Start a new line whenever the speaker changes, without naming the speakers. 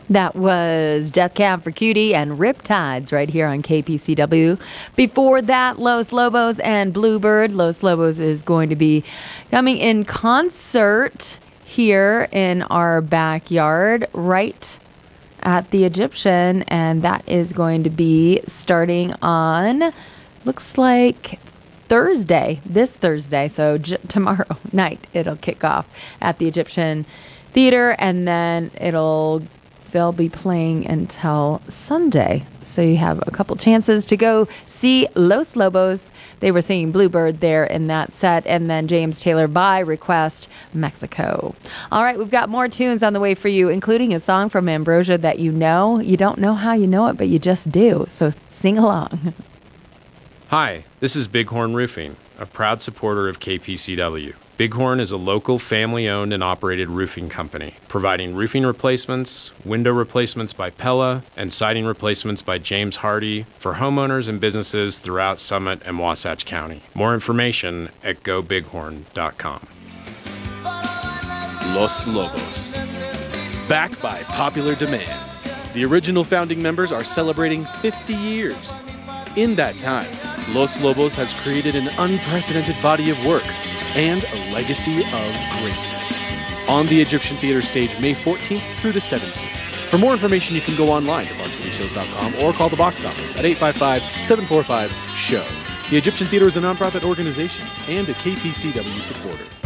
That was Death Cab for Cutie and Riptides right here on KPCW. Before that, Los Lobos and Bluebird. Los Lobos is going to be coming in concert here in our backyard right at the Egyptian, and that is going to be starting on, looks like this Thursday, so tomorrow night it'll kick off at the Egyptian Theater, and then they'll be playing until Sunday. So you have a couple chances to go see Los Lobos. They were singing Bluebird there in that set, and then James Taylor by request, Mexico. All right, we've got more tunes on the way for you, including a song from Ambrosia that you know. You don't know how you know it, but you just do. So sing along.
Hi, this is Bighorn Roofing, a proud supporter of KPCW. Bighorn is a local family-owned and operated roofing company, providing roofing replacements, window replacements by Pella, and siding replacements by James Hardy for homeowners and businesses throughout Summit and Wasatch County. More information at gobighorn.com.
Los Lobos. Back by popular demand, the original founding members are celebrating 50 years. In that time, Los Lobos has created an unprecedented body of work and a legacy of greatness. On the Egyptian Theater stage, May 14th through the 17th. For more information, you can go online to parkcityshows.com or call the box office at 855-745-SHOW. The Egyptian Theater is a nonprofit organization and a KPCW supporter.